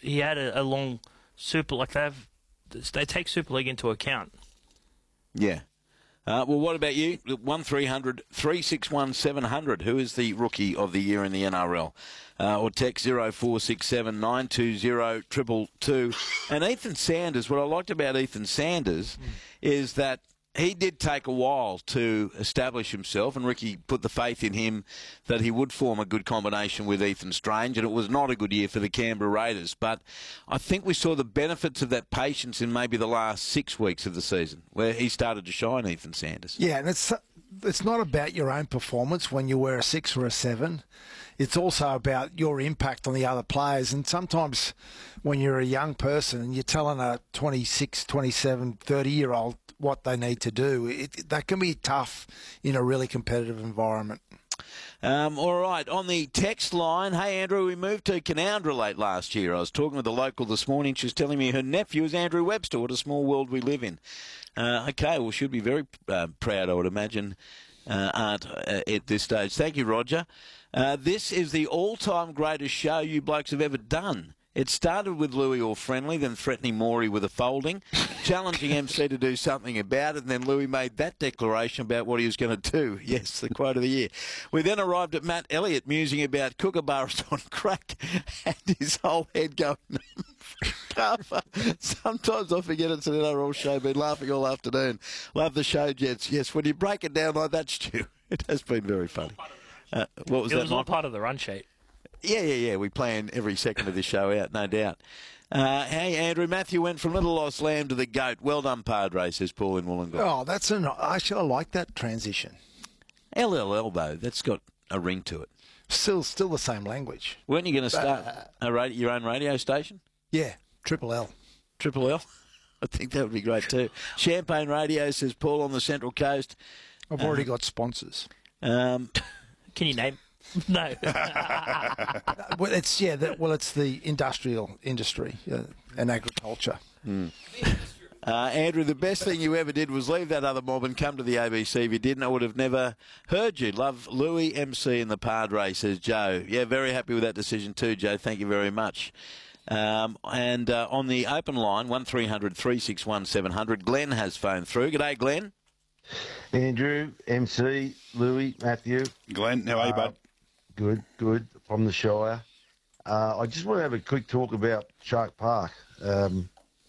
he had a long Super, like they take Super League into account. Yeah. Well, what about you? 1300 361 700. Who is the rookie of the year in the NRL? Or text 0467 920 222. And Ethan Sanders, what I liked about Ethan Sanders is that he did take a while to establish himself, and Ricky put the faith in him that he would form a good combination with Ethan Strange, and it was not a good year for the Canberra Raiders. But I think we saw the benefits of that patience in maybe the last 6 weeks of the season, where he started to shine, Ethan Sanders. Yeah, and it's not about your own performance when you wear a 6 or a 7. It's also about your impact on the other players. And sometimes when you're a young person and you're telling a 26, 27, 30-year-old what they need to do, that can be tough in a really competitive environment. All right, on the text line, hey Andrew, we moved to Canowindra late last year. I was talking with a local this morning. She was telling me her nephew is Andrew Webster. What a small world we live in. Okay, well, she'll be very proud, I would imagine, Aunt, at this stage. Thank you, Roger. This is the all-time greatest show you blokes have ever done. It started with Louis All Friendly, then threatening Maury with a folding, challenging MC to do something about it, and then Louis made that declaration about what he was going to do. Yes, the quote of the year. We then arrived at Matt Elliott musing about kookaburras on crack and his whole head going cover. Sometimes I forget it's an NRL show. Been laughing all afternoon. Love the show, Jets. Yes, when you break it down like that, Stu, it has been very funny. What was that? It was all part of the run sheet. Yeah. We plan every second of this show out, no doubt. Hey, Andrew, Matthew went from Little Lost Lamb to the GOAT. Well done, Padre, says Paul in Wollongong. Oh, actually, I like that transition. LLL, though, that's got a ring to it. Still the same language. Weren't you going to start your own radio station? Yeah, Triple L. Triple L? I think that would be great too. Champagne Radio, says Paul on the Central Coast. I've already got sponsors. Can you name? No. Well, it's the industrial industry and agriculture. Andrew, the best thing you ever did was leave that other mob and come to the ABC. If you didn't, I would have never heard you. Love Louis, MC and the Padre, says Joe. Yeah, very happy with that decision too, Joe. Thank you very much. And on the open line, 1300 361 700, Glenn has phoned through. G'day, Glenn. Andrew, MC, Louis, Matthew. Glenn, how are you, bud? Good. From the Shire. I just want to have a quick talk about Shark Park. The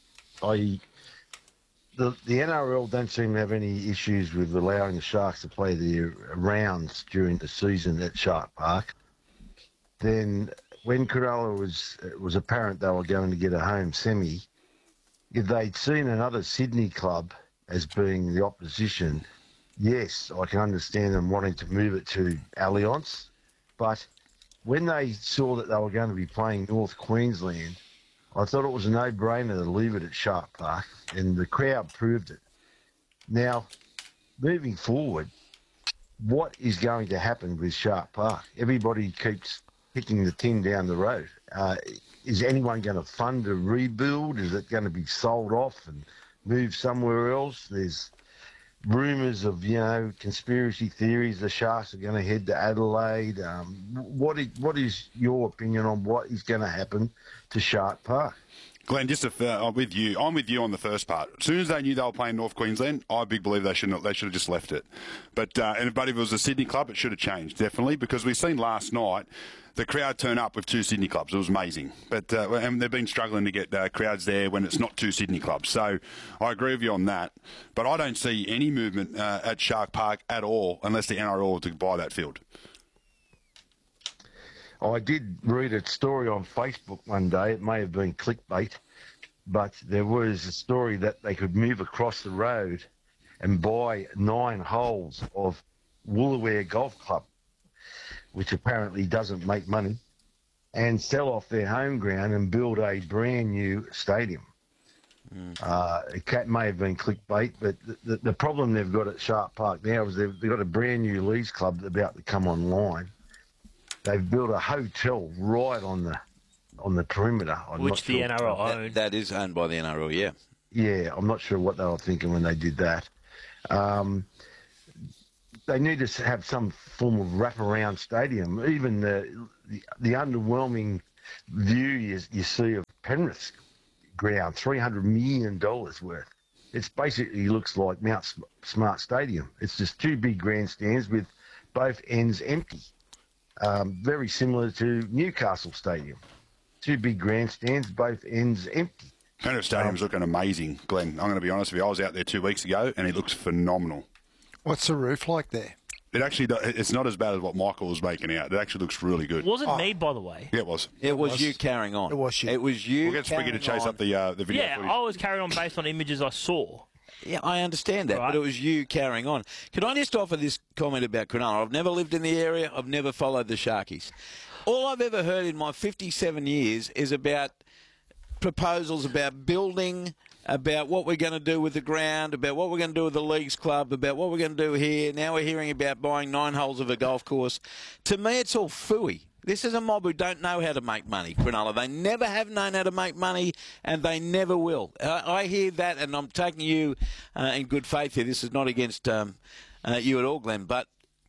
NRL don't seem to have any issues with allowing the Sharks to play their rounds during the season at Shark Park. Then when Cronulla was apparent they were going to get a home semi, if they'd seen another Sydney club as being the opposition, yes, I can understand them wanting to move it to Allianz. But when they saw that they were going to be playing North Queensland, I thought it was a no-brainer to leave it at Shark Park, and the crowd proved it. Now, moving forward, what is going to happen with Shark Park? Everybody keeps kicking the tin down the road. Is anyone going to fund a rebuild? Is it going to be sold off and moved somewhere else? There's rumours of, conspiracy theories. The Sharks are going to head to Adelaide. What is your opinion on what is going to happen to Shark Park? Glenn, I'm with you. I'm with you on the first part. As soon as they knew they were playing North Queensland, I big believe they should have just left it. But if it was a Sydney club, it should have changed, definitely, because we've seen last night the crowd turn up with two Sydney clubs. It was amazing. But and they've been struggling to get crowds there when it's not two Sydney clubs. So I agree with you on that. But I don't see any movement at Shark Park at all unless the NRL were to buy that field. I did read a story on Facebook one day. It may have been clickbait, but there was a story that they could move across the road and buy 9 holes of Woolooware Golf Club, which apparently doesn't make money, and sell off their home ground and build a brand new stadium. It may have been clickbait, but the problem they've got at Shark Park now is they've got a brand new Leagues club about to come online. They've built a hotel right on the perimeter. Which the NRL own. That is owned by the NRL, yeah. Yeah, I'm not sure what they were thinking when they did that. They need to have some form of wraparound stadium. Even the underwhelming view you see of Penrith's ground, $300 million worth. It's basically looks like Mount Smart Stadium. It's just two big grandstands with both ends empty. Very similar to Newcastle Stadium. Two big grandstands, both ends empty. Penrith Stadium's looking amazing, Glenn. I'm going to be honest with you. I was out there 2 weeks ago, and it looks phenomenal. What's the roof like there? It actually, it's not as bad as what Michael was making out. It actually looks really good. Wasn't me, by the way. Yeah, it was. It was you carrying on. It was you. It was you. We'll get Spriggy to chase up the video Yeah, footage. I was carrying on based on images I saw. Yeah, I understand that, Right. but it was you carrying on. Can I just offer this comment about Cronulla? I've never lived in the area. I've never followed the Sharkies. All I've ever heard in my 57 years is about proposals about building, about what we're going to do with the ground, about what we're going to do with the Leagues Club, about what we're going to do here. Now we're hearing about buying 9 holes of a golf course. To me, it's all phooey. This is a mob who don't know how to make money, Cronulla. They never have known how to make money, and they never will. I hear that, and I'm taking you in good faith here. This is not against you at all, Glenn, but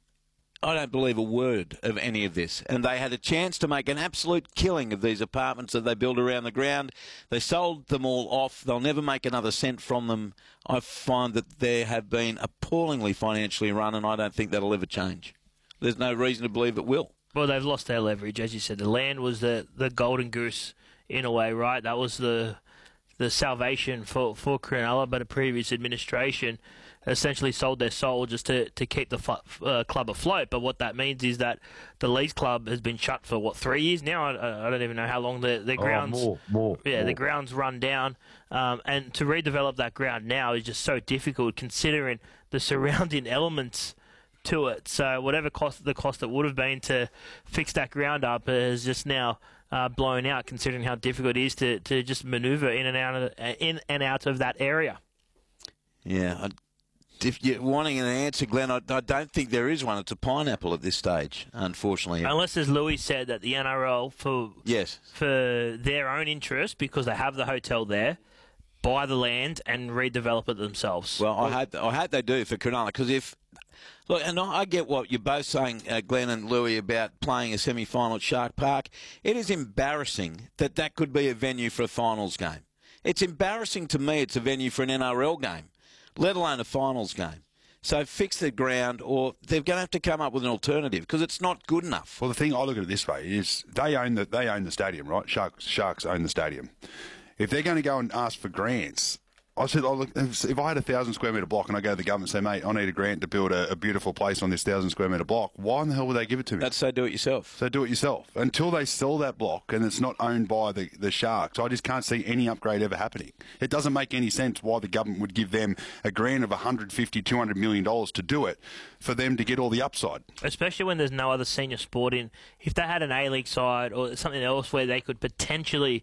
I don't believe a word of any of this. And they had a chance to make an absolute killing of these apartments that they built around the ground. They sold them all off. They'll never make another cent from them. I find that they have been appallingly financially run, and I don't think that'll ever change. There's no reason to believe it will. Well, they've lost their leverage, as you said. The land was the golden goose in a way, right? That was the salvation for Cronulla, but a previous administration essentially sold their soul just to keep the club afloat. But what that means is that the Leagues Club has been shut for, 3 years now? I don't even know how long the grounds... More. The ground's run down. And to redevelop that ground now is just so difficult considering the surrounding elements to it. So whatever the cost it would have been to fix that ground up is just now blown out, considering how difficult it is to just manoeuvre in and out of that area. Yeah. If you're wanting an answer, Glenn, I don't think there is one. It's a pineapple at this stage, unfortunately. Unless, as Louis said, that the NRL, for their own interest, because they have the hotel there, buy the land and redevelop it themselves. Well, I hope they do for Cronulla, because look, and I get what you're both saying, Glenn and Louis, about playing a semi-final at Shark Park. It is embarrassing that could be a venue for a finals game. It's embarrassing to me it's a venue for an NRL game, let alone a finals game. So fix the ground, or they're going to have to come up with an alternative, because it's not good enough. Well, the thing, I look at it this way, is they own the stadium, right? Sharks own the stadium. If they're going to go and ask for grants, I said, look, if I had a 1,000 square metre block and I go to the government and say, mate, I need a grant to build a beautiful place on this 1,000 square metre block, why in the hell would they give it to me? That's so do it yourself. So do it yourself. Until they sell that block and it's not owned by the Sharks, I just can't see any upgrade ever happening. It doesn't make any sense why the government would give them a grant of $150, $200 million to do it for them to get all the upside. Especially when there's no other senior sport in. If they had an A-League side or something else where they could potentially...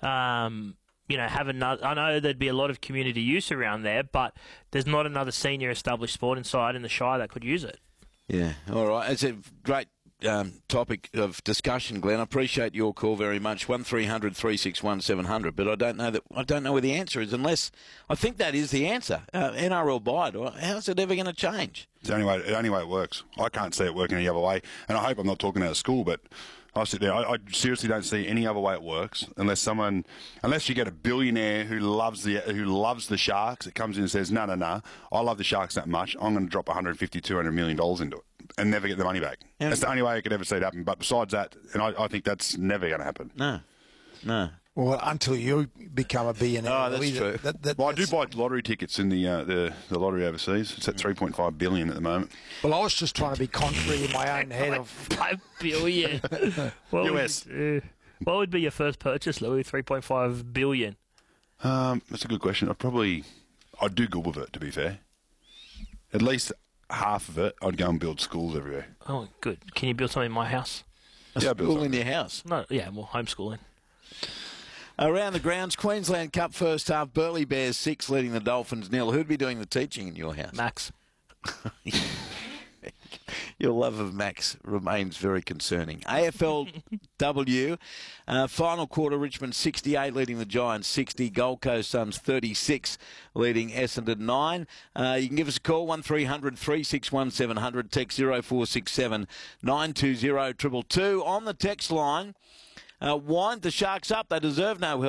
have another. I know there'd be a lot of community use around there, but there's not another senior established sport inside in the Shire that could use it. Yeah, all right. It's a great topic of discussion, Glenn. I appreciate your call very much. 1300 361 700. But I don't know where the answer is, unless I think that is the answer. NRL buy it. How's it ever going to change? It's the only way it works. I can't see it working any other way, and I hope I'm not talking out of school, but. I sit there. I seriously don't see any other way it works unless you get a billionaire who loves the Sharks that comes in and says, no, I love the Sharks that much. I'm going to drop $150, $200 million into it and never get the money back. That's the only way I could ever see it happen. But besides that, and I think that's never going to happen. No. Well, until you become a billionaire. Oh, that's true. Well, I do buy lottery tickets in the lottery overseas. It's at $3.5 billion at the moment. Well, I was just trying to be contrary in my own head of... $5 billion. US. What would be your first purchase, Louis? $3.5 billion. That's a good question. I'd do good with it, to be fair. At least half of it, I'd go and build schools everywhere. Oh, good. Can you build something in my house? A school in your house? No, yeah, well, homeschooling. Around the grounds, Queensland Cup first half, Burleigh Bears 6 leading the Dolphins 0. Who'd be doing the teaching in your house? Max. Your love of Max remains very concerning. AFLW, final quarter, Richmond 68 leading the Giants 60, Gold Coast Suns 36 leading Essendon 9. You can give us a call, 1300 361 700, text 0467 920 222. On the text line, wind the Sharks up, they deserve no help.